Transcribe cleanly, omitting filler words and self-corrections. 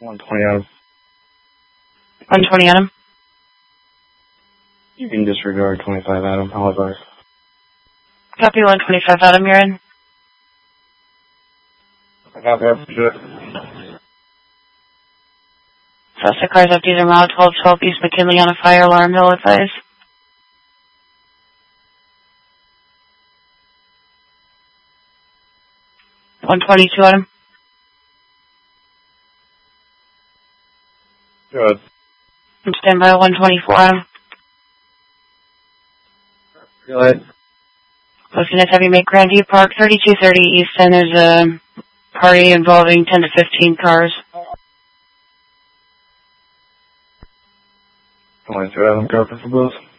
120 Adam. 120 Adam. You can disregard 25 Adam. I'll advise. Copy 125 Adam, you're in. I got that. Good. Suspect cars up either mile 1212 East McKinley on a fire alarm, Hill advise. $122 Adam. Good. Stand by 124 Adam. Go ahead. Looking at heavy make Grandview Park, 3230 East, and there's a party involving 10 to 15 cars. 22 Adam, copy for both.